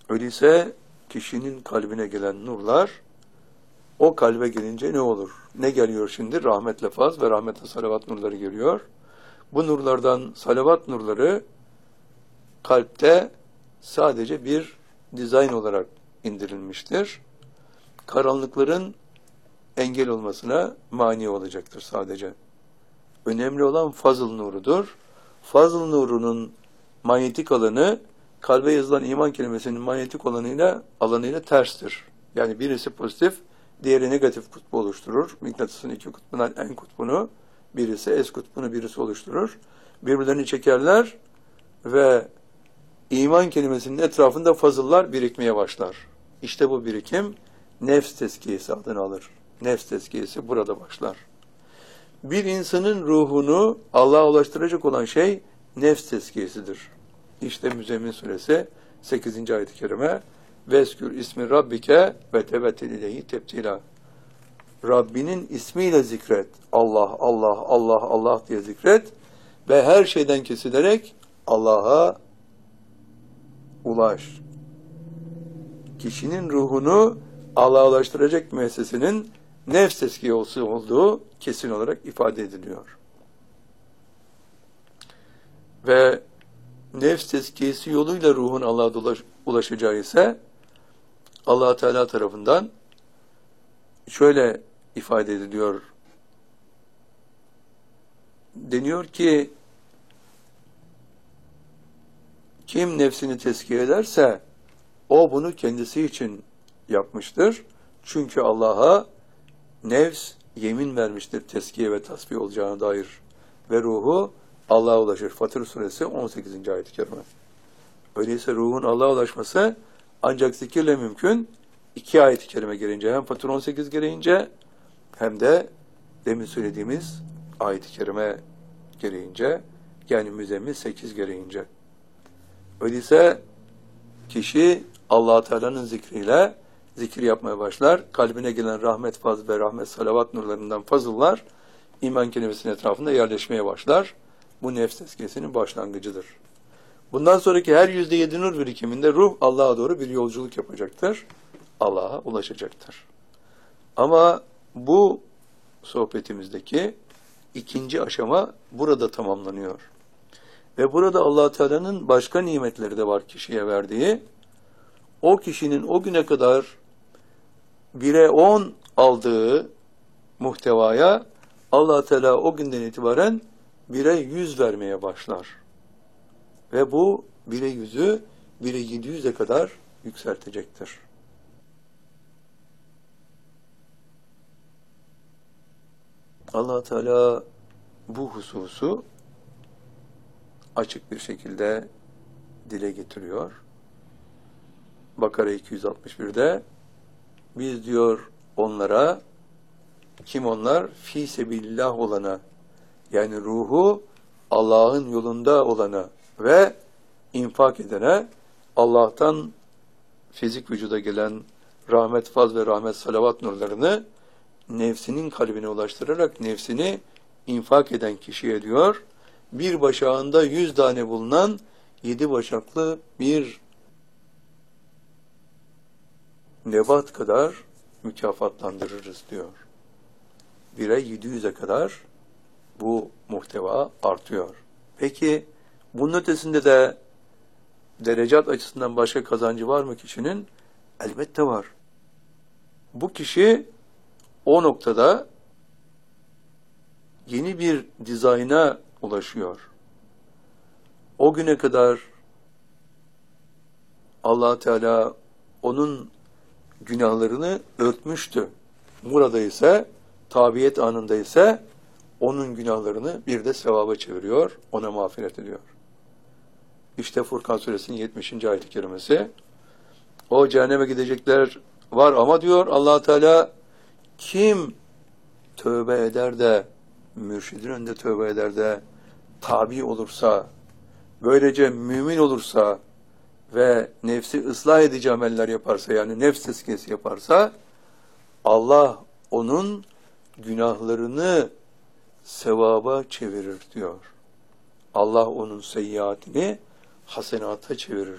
Öyleyse kişinin kalbine gelen nurlar, o kalbe gelince ne olur? Ne geliyor şimdi? Rahmetle faz ve rahmetle salavat nurları geliyor. Bu nurlardan salavat nurları kalpte sadece bir dizayn olarak indirilmiştir. Karanlıkların engel olmasına mani olacaktır sadece. Önemli olan fazıl nurudur. Fazıl nurunun manyetik alanı kalbe yazılan iman kelimesinin manyetik alanıyla terstir. Yani birisi pozitif, diğeri negatif kutbu oluşturur. Mıknatısın iki kutbundan en kutbunu, birisi S kutbunu birisi oluşturur. Birbirlerini çekerler ve iman kelimesinin etrafında fazıllar birikmeye başlar. İşte bu birikim nefs tezkiyesi adını alır. Nefs tezkiyesi burada başlar. Bir insanın ruhunu Allah'a ulaştıracak olan şey nefs tezkiyesidir. İşte Müzzemmil Suresi 8. ayet-i kerime Veskür ismi Rabbike ve tebettil ileyhi tebtila. Rabbinin ismiyle zikret. Allah, Allah, Allah, Allah diye zikret ve her şeyden kesilerek Allah'a ulaş. Kişinin ruhunu Allah'a ulaştıracak müessesenin nefs tezkiyesi olduğu kesin olarak ifade ediliyor. Ve nefs tezkiyesi yoluyla ruhun Allah'a ulaşacağı ise Allah Teala tarafından şöyle ifade ediliyor. Deniyor ki kim nefsini tezkiye ederse o bunu kendisi için yapmıştır. Çünkü Allah'a nefs yemin vermiştir tezkiye ve tasfiye olacağına dair ve ruhu Allah'a ulaşır. Fatır Suresi 18. ayet-i kerime. Öyleyse ruhun Allah'a ulaşması ancak zikirle mümkün. 2 ayet-i kerime gelince hem Fatır 18 gereğince hem de demin söylediğimiz ayet-i kerime gereğince yani Müzzemmil 8 gereğince. Öyleyse kişi Allah Teala'nın zikriyle zikir yapmaya başlar. Kalbine gelen rahmet fazl ve rahmet salavat nurlarından fazıllar iman kelimesinin etrafında yerleşmeye başlar. Bu nefs tezkiyesinin başlangıcıdır. Bundan sonraki her %7 nur birikiminde ruh Allah'a doğru bir yolculuk yapacaktır. Allah'a ulaşacaktır. Ama bu sohbetimizdeki ikinci aşama burada tamamlanıyor. Ve burada Allah Teala'nın başka nimetleri de var kişiye verdiği. O kişinin o güne kadar 1'e 10 aldığı muhtevaya Allah Teala o günden itibaren 1'e 100 vermeye başlar. Ve bu 1'e 100'ü 1'e 700'e kadar yükseltecektir. Allah Teala bu hususu açık bir şekilde dile getiriyor. Bakara 261'de biz diyor onlara, kim onlar? Fî sebilillah olana, yani ruhu Allah'ın yolunda olana ve infak edene, Allah'tan fizik vücuda gelen rahmet, faz ve rahmet salavat nurlarını nefsinin kalbine ulaştırarak nefsini infak eden kişiye diyor, bir başağında 100 tane bulunan 7 başaklı bir nebat kadar mükafatlandırırız diyor. 1'e 700'e kadar bu muhteva artıyor. Peki bunun ötesinde de derecat açısından başka kazancı var mı kişinin? Elbette var. Bu kişi o noktada yeni bir dizayna ulaşıyor. O güne kadar Allah Teala onun günahlarını örtmüştü. Burada ise tabiyet anında ise onun günahlarını bir de sevaba çeviriyor, ona mağfiret ediyor. İşte Furkan Suresinin 70. ayet-i kerimesi. O cehenneme gidecekler var ama diyor Allah Teala, kim tövbe eder de mürşidin önünde tövbe eder de tabi olursa, böylece mümin olursa ve nefsi ıslah edici ameller yaparsa, yani nefs tezkiyesi yaparsa, Allah onun günahlarını sevaba çevirir diyor. Allah onun seyyiatini hasenata çevirir